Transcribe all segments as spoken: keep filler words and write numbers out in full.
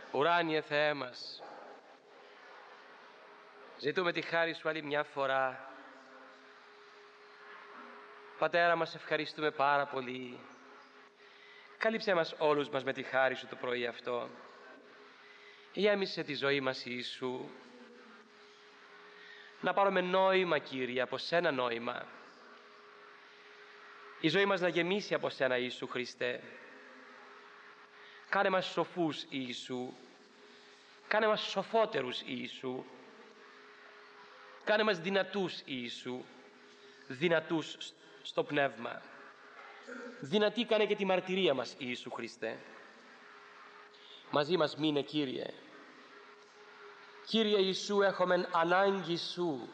Ουράνιε Θεέ μας, ζητούμε τη χάρη Σου άλλη μια φορά. Πατέρα μας, ευχαριστούμε πάρα πολύ. Κάλυψέ μας όλους μας με τη χάρη Σου το πρωί αυτό. Γέμισε τη ζωή μας, Ιησού. Να πάρουμε νόημα, Κύριε, από Σένα νόημα. Η ζωή μας να γεμίσει από Σένα, Ιησού Χριστέ. Κάνε μας σοφούς, Ιησού. Κάνε μας σοφότερους, Ιησού. Κάνε μας δυνατούς, Ιησού. Δυνατούς στο πνεύμα. Δυνατή κάνε και τη μαρτυρία μας, Ιησού Χριστέ. Μαζί μας μείνε, Κύριε. Κύριε Ιησού, έχουμε ανάγκη Σου.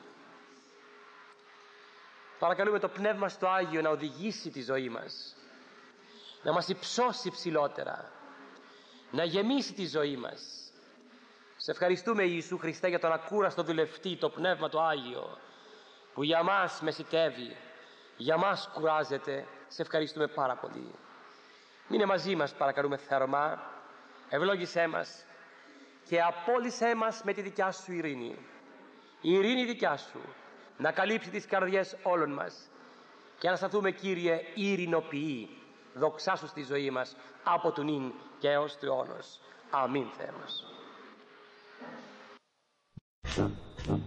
Παρακαλούμε το Πνεύμα στο Άγιο να οδηγήσει τη ζωή μας, να μας υψώσει ψηλότερα, να γεμίσει τη ζωή μας. Σε ευχαριστούμε, Ιησού Χριστέ, για τον ακούραστο δουλευτή, το Πνεύμα το Άγιο, που για μας μεσητεύει, για μας κουράζεται. Σε ευχαριστούμε πάρα πολύ. Μείνε μαζί μας, παρακαλούμε θερμά. Ευλόγησέ μας και απόλυσέ μας με τη δικιά Σου ειρήνη. Η ειρήνη δικιά Σου να καλύψει τις καρδιές όλων μας και να σταθούμε, Κύριε, ειρηνοποιοί. Δοξάσου στη ζωή μας από του νυν και έως του αιώνος. Αμήν, Θεέ μας.